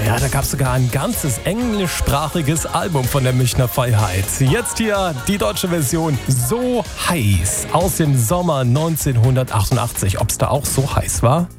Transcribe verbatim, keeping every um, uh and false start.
Ja, da gab es sogar ein ganzes englischsprachiges Album von der Münchner Freiheit. Jetzt hier die deutsche Version So heiß aus dem Sommer neunzehnhundertachtundachtzig. Ob es da auch so heiß war?